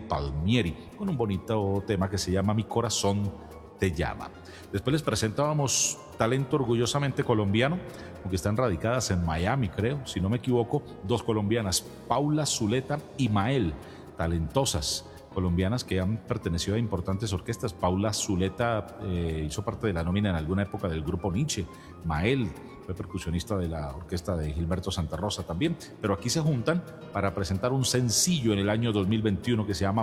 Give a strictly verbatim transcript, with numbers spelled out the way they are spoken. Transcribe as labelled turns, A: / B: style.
A: Palmieri, con un bonito tema que se llama Mi corazón te llama. Después les presentábamos talento orgullosamente colombiano, aunque están radicadas en Miami, creo, si no me equivoco, dos colombianas, Paula Zuleta y Mael, talentosas colombianas que han pertenecido a importantes orquestas. Paula Zuleta eh, hizo parte de la nómina en alguna época del grupo Nietzsche. Mael fue percusionista de la orquesta de Gilberto Santa Rosa también, pero aquí se juntan para presentar un sencillo en el año dos mil veintiuno que se llama